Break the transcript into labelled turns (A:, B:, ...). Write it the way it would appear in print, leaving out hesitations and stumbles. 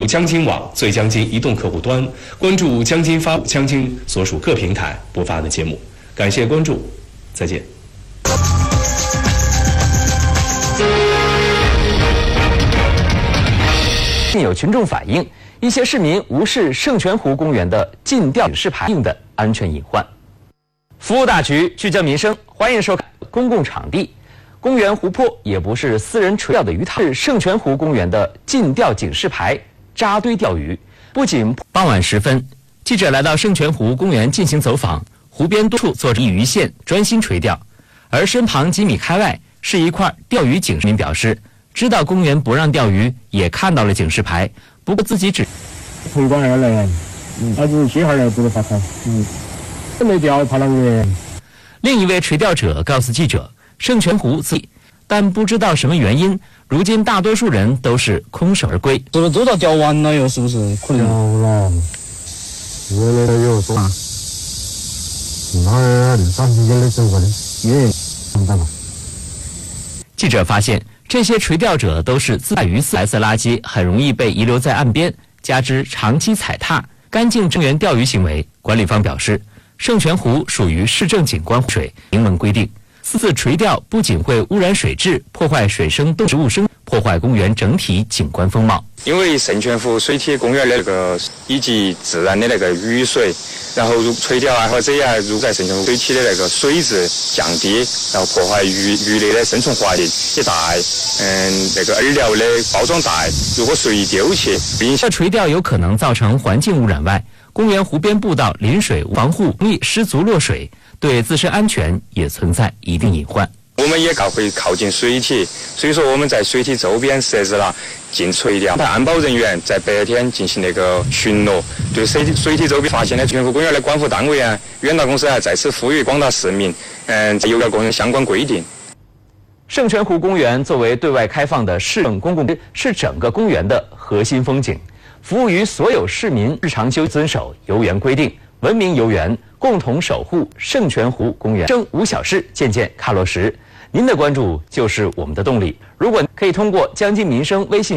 A: 江津网、最江津移动客户端，关注江津发江津所属各平台播发的节目。感谢关注，再见。
B: 有群众反映，一些市民无视圣泉湖公园的禁钓警示牌的安全隐患。服务大局，聚焦民生，欢迎收看公共场地。公园湖泊也不是私人垂钓的鱼塘，是圣泉湖公园的禁钓警示牌扎堆钓鱼。不仅傍晚时分，记者来到圣泉湖公园进行走访，湖边多处坐着鱼线专心垂钓，而身旁几米开外是一块钓鱼警示。民表示，知道公园不让钓鱼，也看到了警示牌，不过自己只
C: 推广而来，儿子小孩儿不是发财，没钓怕啷个。
B: 另一位垂钓者告诉记者，圣泉湖自己，但不知道什么原因，如今大多数人都是空手而归。
C: 是不是都到钓完了哟？是不是？可能钓了，越来越有多。那3几年的走过的，也明白了。
B: 记者发现，这些垂钓者都是自带鱼饲，白色垃圾很容易被遗留在岸边，加之长期踩踏，干净正源钓鱼行为。管理方表示，圣泉湖属于市政景观湖水，明文规定，私自垂钓不仅会污染水质，破坏水生动植物生，破坏公园整体景观风貌。
D: 因为圣泉湖水体公园的那个以及自然的那个雨水，然后垂钓爱好者呀，入在圣泉湖水体的那个水质降低，然后破坏鱼类的生存环境。一袋那个饵料的包装袋，如果随意丢弃，影响
B: 垂钓有可能造成环境污染外，公园湖边步道临水防护容易失足落水，对自身安全也存在一定隐患。
D: 我们也会靠近水体，所以说我们在水体周边设置了禁垂钓，安保人员在白天进行那个巡逻，对水体周边发现的圣泉湖公园的管护单位啊、远大公司啊，再次呼吁广大市民，有要公园相关规定。
B: 圣泉湖公园作为对外开放的市政公共，是整个公园的核心风景，服务于所有市民日常遵守游园规定，文明游园，共同守护圣泉湖公园。正无小事，件件踏落实。您的关注就是我们的动力。如果可以通过江津民生微信